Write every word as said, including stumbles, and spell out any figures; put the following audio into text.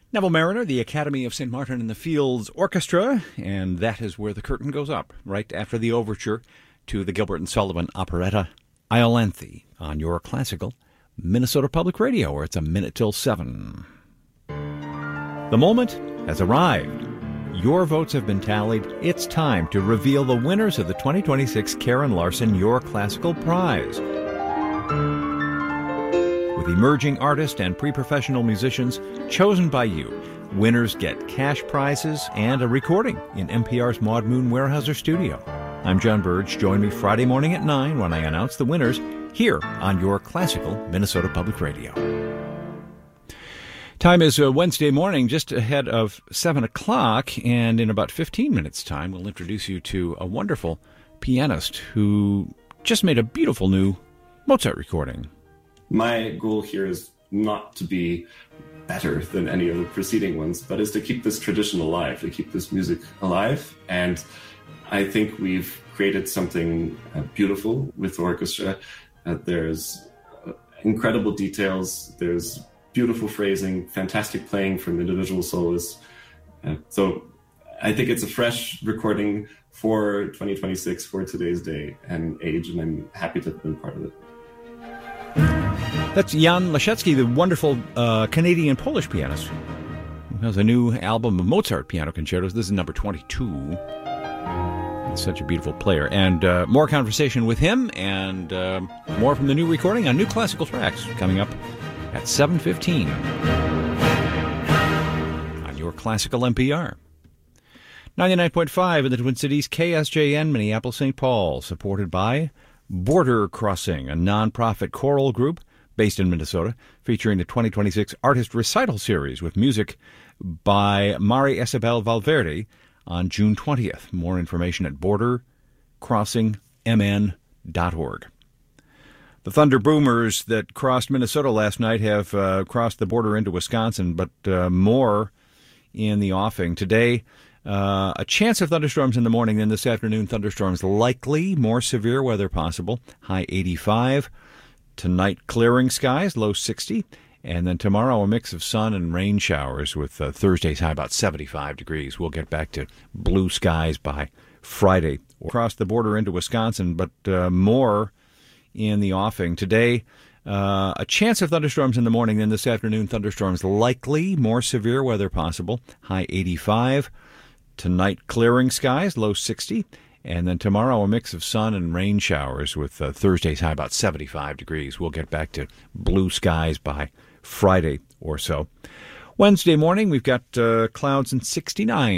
Neville Mariner, the Academy of Saint Martin in the Fields Orchestra, and that is where the curtain goes up, right after the overture to the Gilbert and Sullivan operetta Iolanthe on your classical Minnesota Public Radio, where it's a minute till seven. The moment has arrived. Your votes have been tallied. It's time to reveal the winners of the twenty twenty-six Karen Larson Your Classical Prize. With emerging artists and pre-professional musicians chosen by you, winners get cash prizes and a recording in N P R's Maud Moon Weyerhaeuser studio. I'm John Burge. Join me Friday morning at nine when I announce the winners here on your classical Minnesota Public Radio. Time is uh, Wednesday morning, just ahead of seven o'clock, and in about fifteen minutes' time, we'll introduce you to a wonderful pianist who just made a beautiful new Mozart recording. My goal here is not to be better than any of the preceding ones, but is to keep this tradition alive, to keep this music alive. And I think we've created something uh, beautiful with the orchestra. Uh, there's uh, incredible details, there's beautiful phrasing, fantastic playing from individual soloists. Uh, so I think it's a fresh recording for twenty twenty-six, for today's day and age, and I'm happy to have been part of it. That's Jan Leszecki, the wonderful uh, Canadian-Polish pianist, who has a new album of Mozart piano concertos. This is number twenty-two. He's such a beautiful player. And uh, more conversation with him and uh, more from the new recording on New Classical Tracks coming up at seven fifteen on your classical N P R. ninety-nine point five in the Twin Cities, K S J N, Minneapolis, Saint Paul, supported by Border Crossing, a nonprofit choral group based in Minnesota, featuring the twenty twenty-six Artist Recital Series with music by Mari Isabel Valverde on June twentieth. More information at border crossing m n dot org. The Thunder Boomers that crossed Minnesota last night have uh, crossed the border into Wisconsin, but uh, more in the offing. Today, uh, a chance of thunderstorms in the morning, then this afternoon, thunderstorms likely, more severe weather possible, high eighty-five. Tonight, clearing skies, low sixty. And then tomorrow, a mix of sun and rain showers with uh, Thursday's high about seventy-five degrees. We'll get back to blue skies by Friday. Across the border into Wisconsin, but uh, more in the offing. Today, uh, a chance of thunderstorms in the morning, then this afternoon, thunderstorms likely, more severe weather possible, high eighty-five. Tonight, clearing skies, low sixty. And then tomorrow, a mix of sun and rain showers with uh, Thursday's high about seventy-five degrees. We'll get back to blue skies by Friday or so. Wednesday morning, we've got uh, clouds and sixty-nine.